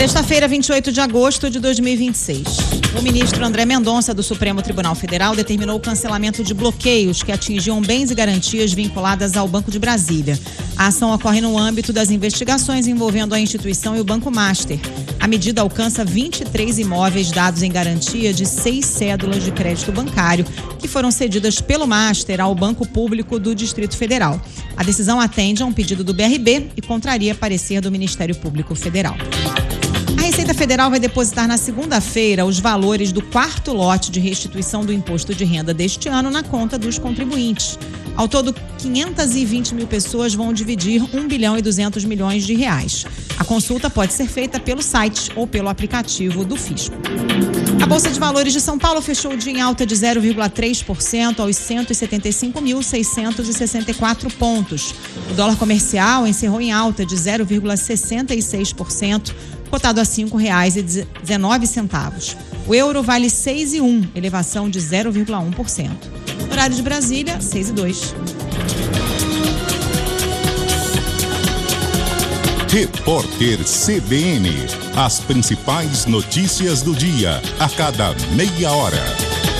Sexta-feira, 28 de agosto de 2026. O ministro André Mendonça, do Supremo Tribunal Federal, determinou o cancelamento de bloqueios que atingiam bens e garantias vinculadas ao Banco de Brasília. A ação ocorre no âmbito das investigações envolvendo a instituição e o Banco Master. A medida alcança 23 imóveis dados em garantia de 6 cédulas de crédito bancário que foram cedidas pelo Master ao Banco Público do Distrito Federal. A decisão atende a um pedido do BRB e contraria parecer do Ministério Público Federal. A Receita Federal vai depositar na segunda-feira os valores do quarto lote de restituição do imposto de renda deste ano na conta dos contribuintes. Ao todo, 520 mil pessoas vão dividir 1 bilhão e 200 milhões de reais. A consulta pode ser feita pelo site ou pelo aplicativo do Fisco. A Bolsa de Valores de São Paulo fechou o dia em alta de 0,3% aos 175.664 pontos. O dólar comercial encerrou em alta de 0,66%, cotado a R$ 5,19. O euro vale 6,1, elevação de 0,1%. Horário de Brasília, 6:02. Repórter CBN. As principais notícias do dia, a cada meia hora.